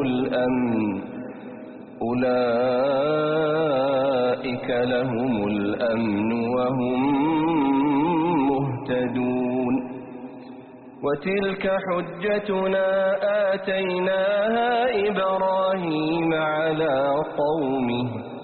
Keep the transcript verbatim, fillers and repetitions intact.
الأمن أولئك لهم الأمن وهم مهتدون. وتلك حجتنا آتيناها إبراهيم على قومه